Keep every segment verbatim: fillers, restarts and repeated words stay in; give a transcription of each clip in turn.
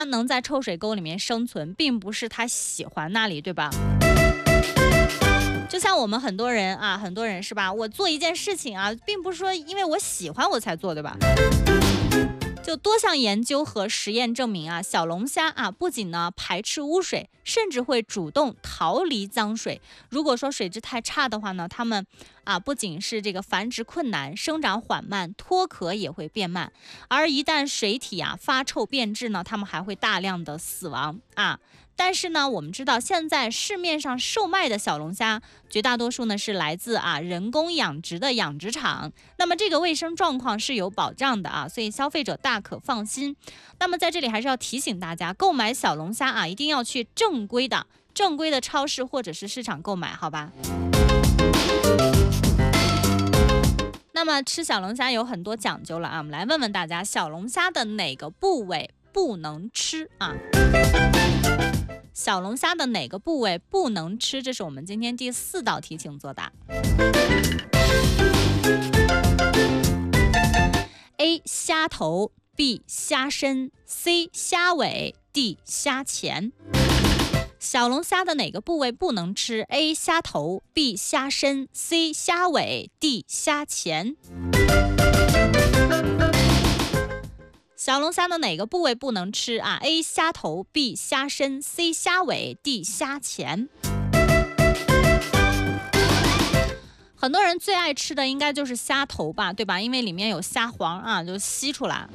它能在臭水沟里面生存，并不是它喜欢那里，对吧？就像我们很多人啊，很多人是吧？我做一件事情啊，并不是说因为我喜欢我才做，对吧？就多项研究和实验证明啊，小龙虾啊不仅呢排斥污水，甚至会主动逃离脏水。如果说水质太差的话呢，它们啊不仅是这个繁殖困难、生长缓慢，脱壳也会变慢。而一旦水体啊发臭变质呢，它们还会大量的死亡啊。但是呢，我们知道现在市面上售卖的小龙虾，绝大多数呢是来自啊人工养殖的养殖场，那么这个卫生状况是有保障的啊，所以消费者大可放心。那么在这里还是要提醒大家，购买小龙虾啊，一定要去正规的、正规的超市或者是市场购买，好吧？那么吃小龙虾有很多讲究了啊，我们来问问大家，小龙虾的哪个部位不能吃啊？小龙虾的哪个部位不能吃？这是我们今天第四道题，请作答。A. 虾头 B. 虾身 C. 虾尾 D. 虾前。小龙虾的哪个部位不能吃？ A. 虾头 B. 虾身 C. 虾尾 D. 虾前。小龙虾的哪个部位不能吃啊 ？A. 虾头 B. 虾身 C. 虾尾 D. 虾前。很多人最爱吃的应该就是虾头吧，对吧？因为里面有虾黄啊，就吸出来。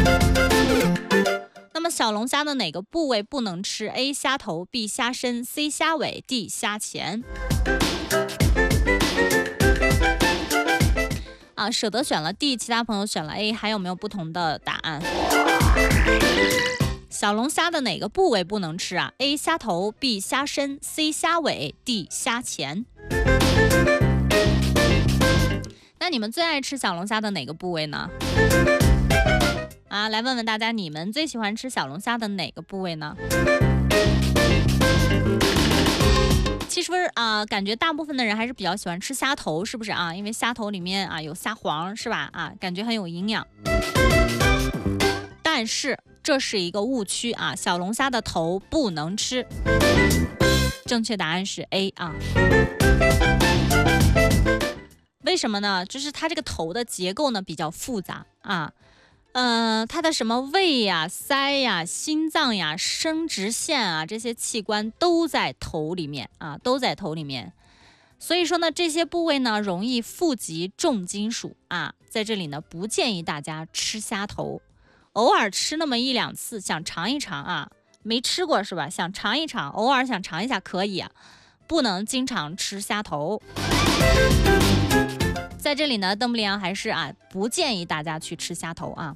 那么小龙虾的哪个部位不能吃 ？A. 虾头 B. 虾身 C. 虾尾 D. 虾前。啊，舍得选了 D， 其他朋友选了 A， 还有没有不同的答案？小龙虾的哪个部位不能吃啊 ？A. 虾头 B. 虾身 C. 虾尾 D. 虾前。那你们最爱吃小龙虾的哪个部位呢？啊，来问问大家，你们最喜欢吃小龙虾的哪个部位呢？其实啊、呃，感觉大部分的人还是比较喜欢吃虾头，是不是啊？因为虾头里面啊有虾黄，是吧？啊，感觉很有营养。但是这是一个误区啊，小龙虾的头不能吃。正确答案是 A 啊。为什么呢？就是它这个头的结构呢比较复杂啊。呃，它的什么胃呀、腮呀、心脏呀、生殖腺啊，这些器官都在头里面啊，都在头里面。所以说呢，这些部位呢容易富集重金属啊，在这里呢不建议大家吃虾头，偶尔吃那么一两次，想尝一尝啊，没吃过是吧？想尝一尝，偶尔想尝一下可以啊，不能经常吃虾头。在这里呢，邓布利昂还是啊不建议大家去吃虾头啊。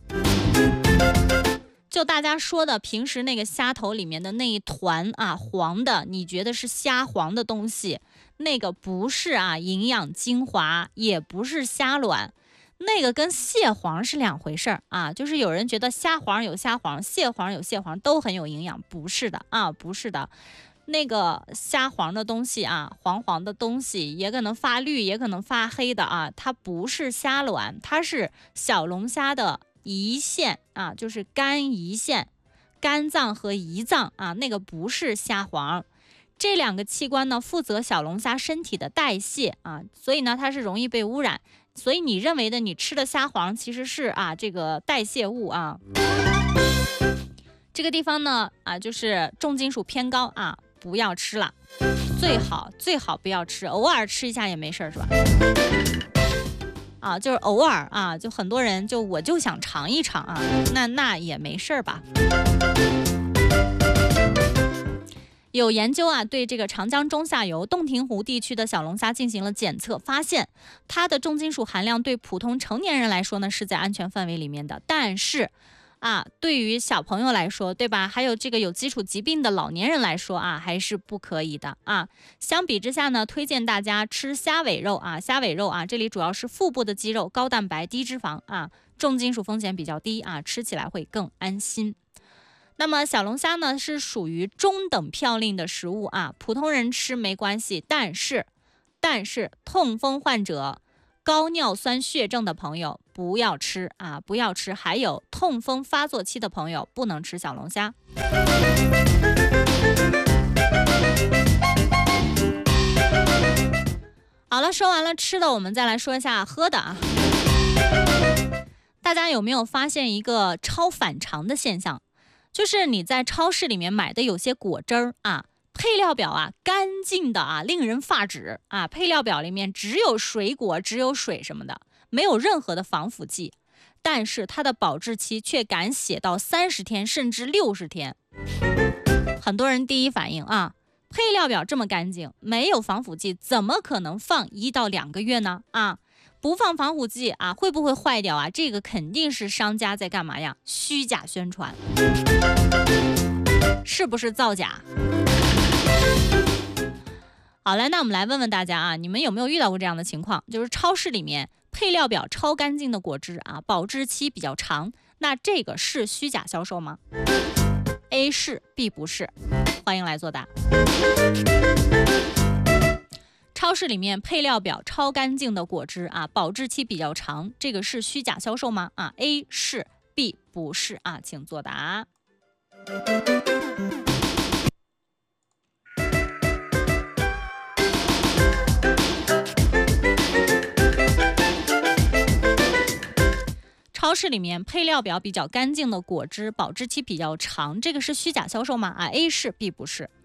就大家说的平时那个虾头里面的那一团啊黄的，你觉得是虾黄的东西，那个不是啊营养精华，也不是虾卵，那个跟蟹黄是两回事儿啊。就是有人觉得虾黄有虾黄，蟹黄有蟹黄，都很有营养，不是的啊，不是的。那个虾黄的东西啊，黄黄的东西也可能发绿，也可能发黑的啊，它不是虾卵，它是小龙虾的胰腺啊，就是肝胰腺、肝脏和胰脏啊，那个不是虾黄。这两个器官呢，负责小龙虾身体的代谢啊，所以呢，它是容易被污染。所以你认为的你吃的虾黄，其实是啊这个代谢物啊。这个地方呢啊，就是重金属偏高啊。不要吃了，最好最好不要吃，偶尔吃一下也没事，是吧？啊，就是偶尔啊，就很多人就我就想尝一尝啊，那那也没事吧。有研究啊，对这个长江中下游洞庭湖地区的小龙虾进行了检测，发现它的重金属含量对普通成年人来说呢是在安全范围里面的，但是。啊，对于小朋友来说，对吧？还有这个有基础疾病的老年人来说啊，还是不可以的啊。相比之下呢，推荐大家吃虾尾肉啊，虾尾肉啊，这里主要是腹部的肌肉，高蛋白、低脂肪啊，重金属风险比较低啊，吃起来会更安心。那么小龙虾呢，是属于中等嘌呤的食物啊，普通人吃没关系，但是，但是痛风患者。 高尿酸血症的朋友不要吃啊，不要吃。还有痛风发作期的朋友不能吃小龙虾。好了，说完了吃的，我们再来说一下喝的啊。大家有没有发现一个超反常的现象？就是你在超市里面买的有些果汁儿啊，配料表啊干净的啊，令人发指啊！配料表里面只有水果，只有水什么的，没有任何的防腐剂，但是它的保质期却敢写到三十天甚至六十天。很多人第一反应啊，配料表这么干净，没有防腐剂，怎么可能放一到两个月呢？啊，不放防腐剂啊，会不会坏掉啊？这个肯定是商家在干嘛呀？虚假宣传，是不是造假？好了，那我们来问问大家啊，你们有没有遇到过这样的情况？就是超市里面配料表超干净的果汁啊，保质期比较长，那这个是虚假销售吗？ A 是 B 不是，欢迎来作答。超市里面配料表超干净的果汁啊，保质期比较长，这个是虚假销售吗？啊 ，A 是 B 不是啊，请作答。超市里面配料表比较干净的果汁，保质期比较长，这个是虚假销售吗？啊 ，A 是 B 不是。